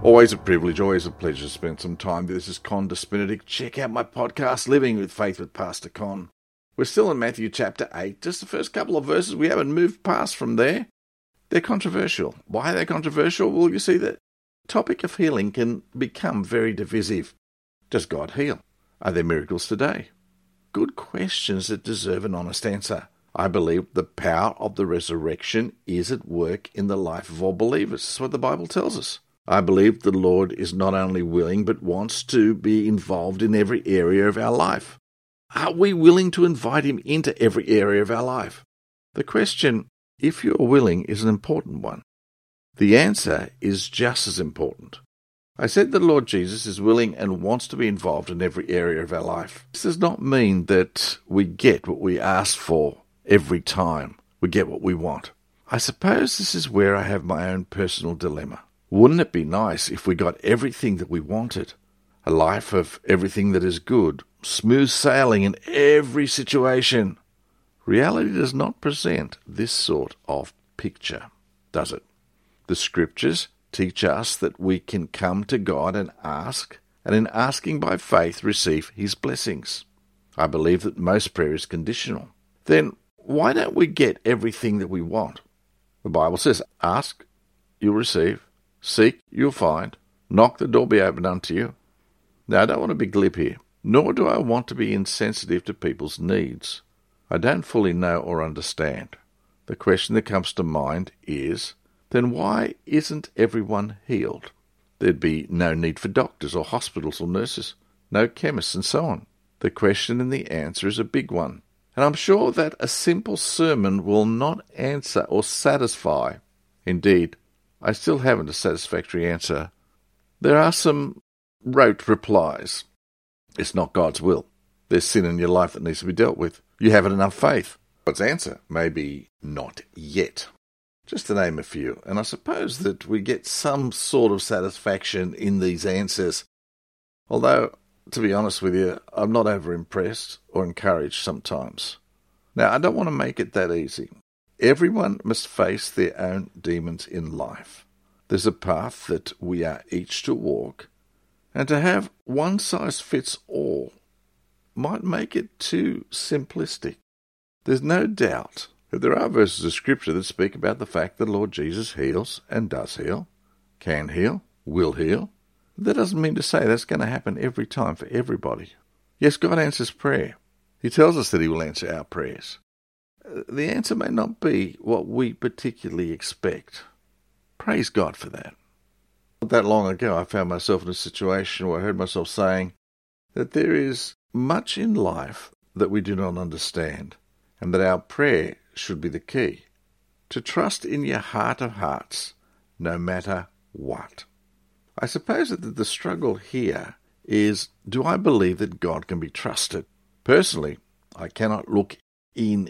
Always a privilege, always a pleasure to spend some time. This is Con Despinadic. Check out my podcast, Living with Faith with Pastor Con. We're still in Matthew chapter 8. Just the first couple of verses. We haven't moved past from there. They're controversial. Why are they controversial? Well, you see, the topic of healing can become very divisive. Does God heal? Are there miracles today? Good questions that deserve an honest answer. I believe the power of the resurrection is at work in the life of all believers. That's what the Bible tells us. I believe the Lord is not only willing, but wants to be involved in every area of our life. Are we willing to invite him into every area of our life? The question, if you're willing, is an important one. The answer is just as important. I said the Lord Jesus is willing and wants to be involved in every area of our life. This does not mean that we get what we ask for every time we get what we want. I suppose this is where I have my own personal dilemma. Wouldn't it be nice if we got everything that we wanted? A life of everything that is good, smooth sailing in every situation. Reality does not present this sort of picture, does it? The Scriptures teach us that we can come to God and ask, and in asking by faith receive his blessings. I believe that most prayer is conditional. Then why don't we get everything that we want? The Bible says, ask, you'll receive. Seek, you'll find. Knock, the door be opened unto you. Now, I don't want to be glib here, nor do I want to be insensitive to people's needs. I don't fully know or understand. The question that comes to mind is, then why isn't everyone healed? There'd be no need for doctors or hospitals or nurses, no chemists and so on. The question and the answer is a big one, and I'm sure that a simple sermon will not answer or satisfy. Indeed, I still haven't a satisfactory answer. There are some rote replies. It's not God's will. There's sin in your life that needs to be dealt with. You haven't enough faith. God's answer may be not yet. Just to name a few. And I suppose that we get some sort of satisfaction in these answers. Although, to be honest with you, I'm not over-impressed or encouraged sometimes. Now, I don't want to make it that easy. Everyone must face their own demons in life. There's a path that we are each to walk, and to have one size fits all might make it too simplistic. There's no doubt that there are verses of Scripture that speak about the fact that the Lord Jesus heals and does heal, can heal, will heal. That doesn't mean to say that's going to happen every time for everybody. Yes, God answers prayer. He tells us that he will answer our prayers. The answer may not be what we particularly expect. Praise God for that. Not that long ago, I found myself in a situation where I heard myself saying that there is much in life that we do not understand, and that our prayer should be the key. To trust in your heart of hearts, no matter what. I suppose that the struggle here is, do I believe that God can be trusted? Personally, I cannot look in